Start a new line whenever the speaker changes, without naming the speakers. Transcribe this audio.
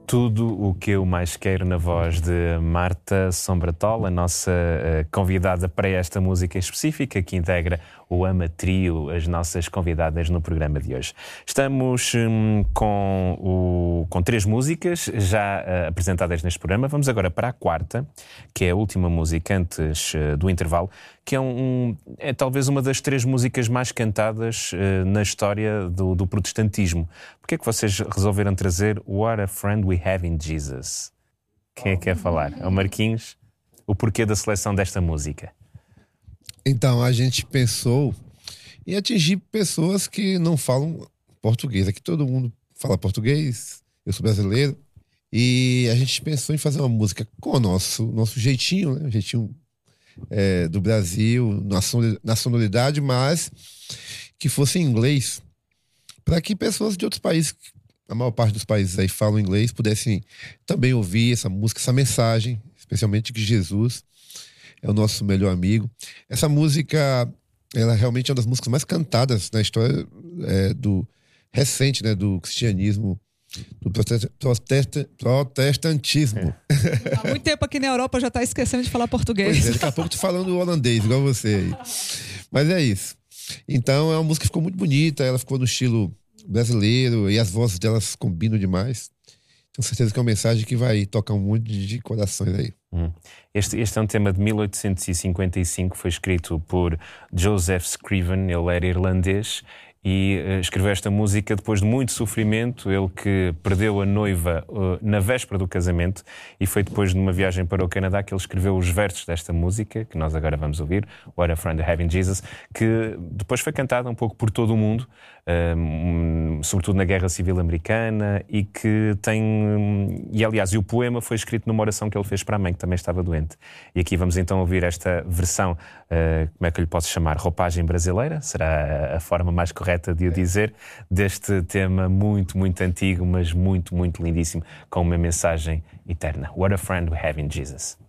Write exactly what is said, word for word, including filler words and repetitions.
Tudo o que eu mais quero, na voz de Marta Sombratol, a nossa uh, convidada para esta música específica que integra o Ama Trio, as nossas convidadas no programa de hoje. Estamos um, com, o, com três músicas já uh, apresentadas neste programa. Vamos agora para a quarta, que é a última música antes uh, do intervalo, que é, um, é talvez uma das três músicas mais cantadas uh, na história do, do protestantismo. Por que é que vocês resolveram trazer What a Friend We Have in Jesus? Quem é que quer falar? É o Marquinhos. O porquê da seleção desta música?
Então, a gente pensou em atingir pessoas que não falam português. Aqui todo mundo fala português, eu sou brasileiro. E a gente pensou em fazer uma música com o nosso, nosso jeitinho, né? O jeitinho é, do Brasil, na sonoridade, mas que fosse em inglês, para que pessoas de outros países, a maior parte dos países aí falam inglês, pudessem também ouvir essa música, essa mensagem, especialmente que Jesus é o nosso melhor amigo. Essa música, ela realmente é uma das músicas mais cantadas na história é, do recente, né, do cristianismo, do protesta, protesta, protestantismo.
É. Há muito tempo aqui na Europa já está esquecendo de falar português.
Pois é, daqui a pouco tô falando holandês, igual você aí. Mas é isso. Então é uma música que ficou muito bonita, ela ficou no estilo brasileiro e as vozes delas combinam demais. Tenho certeza que é uma mensagem que vai tocar um monte de corações aí.
Hum. Este, este é um tema de mil oitocentos e cinquenta e cinco, foi escrito por Joseph Scriven, ele era irlandês e uh, escreveu esta música depois de muito sofrimento. Ele que perdeu a noiva uh, na véspera do casamento, e foi depois de uma viagem para o Canadá que ele escreveu os versos desta música, que nós agora vamos ouvir, What a Friend We Have in Jesus, que depois foi cantada um pouco por todo o mundo, um, sobretudo na Guerra Civil Americana, e que tem... Um, e aliás, e o poema foi escrito numa oração que ele fez para a mãe, que também estava doente. E aqui vamos então ouvir esta versão, uh, como é que eu lhe posso chamar? Roupagem brasileira? Será a, a forma mais correta de o dizer, deste tema muito, muito antigo, mas muito, muito lindíssimo, com uma mensagem eterna. What a Friend We Have in Jesus.